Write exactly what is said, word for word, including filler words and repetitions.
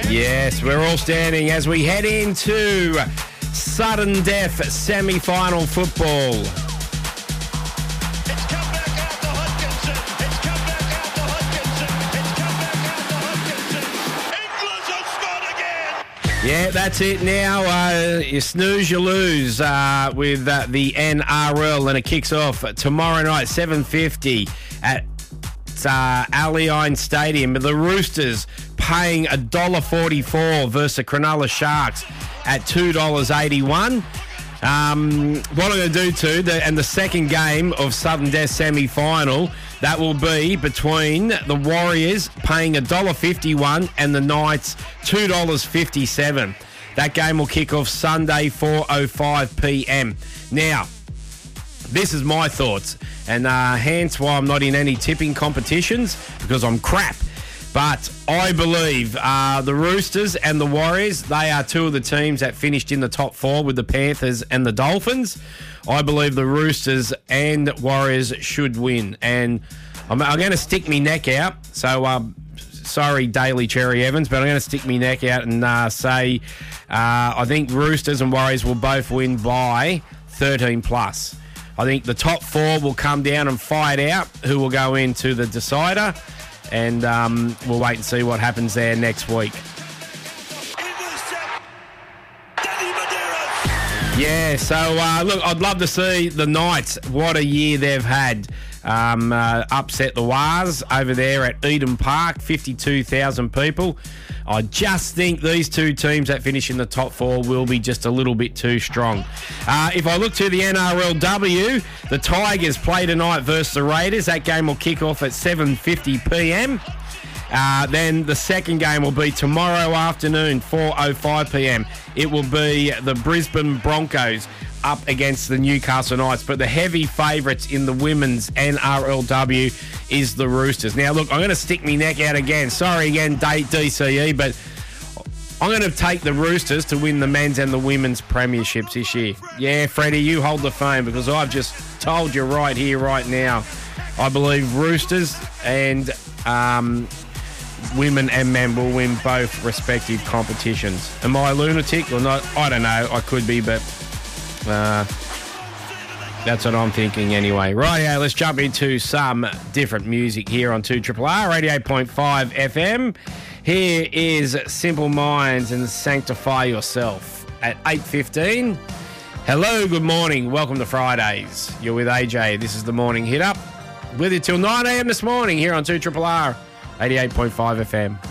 Yes, we're all standing as we head into sudden death semi-final football. It's come back out to Hodgkinson. It's come back out to Hodgkinson. It's come back out to Hodgkinson. England have scored again. Yeah, that's it now. Uh, you snooze, you lose uh, with uh, the N R L, and it kicks off tomorrow night, seven fifty at uh, Allianz Stadium. The Roosters paying one dollar forty-four versus the Cronulla Sharks at two dollars eighty-one. Um, what I'm going to do too, the, and the second game of Southern Death semi-final, that will be between the Warriors paying one dollar fifty-one and the Knights two dollars fifty-seven. That game will kick off Sunday, four oh five p.m. Now, this is my thoughts, and uh, hence why I'm not in any tipping competitions, because I'm crap. But I believe uh, the Roosters and the Warriors, they are two of the teams that finished in the top four with the Panthers and the Dolphins. I believe the Roosters and Warriors should win. And I'm, I'm going to stick my neck out. So, um, sorry, Daily Cherry Evans, but I'm going to stick my neck out and uh, say uh, I think Roosters and Warriors will both win by thirteen plus. I think the top four will come down and fight out who will go into the decider. And um, we'll wait and see what happens there next week. Yeah, so uh, look, I'd love to see the Knights. What a year they've had. Um, uh, upset the Wars over there at Eden Park, fifty-two thousand people. I just think these two teams that finish in the top four will be just a little bit too strong. Uh, if I look to the N R L W, the Tigers play tonight versus the Raiders. That game will kick off at seven fifty p.m. Uh, then the second game will be tomorrow afternoon, four oh five p.m. It will be the Brisbane Broncos up against the Newcastle Knights. But the heavy favourites in the women's N R L W is the Roosters. Now, look, I'm going to stick my neck out again. Sorry again, D C E, but I'm going to take the Roosters to win the men's and the women's premierships this year. Yeah, Freddie, you hold the phone, because I've just told you right here, right now. I believe Roosters and um, women and men will win both respective competitions. Am I a lunatic or not? I don't know. I could be, but uh, that's what I'm thinking anyway. Right, yeah, let's jump into some different music here on two R R R, eighty-eight point five F M. Here is Simple Minds and Sanctify Yourself at eight fifteen. Hello, good morning. Welcome to Fridays. You're with A J. This is the Morning Hit Up. With you till nine a.m. this morning here on two R R R, eighty-eight point five F M.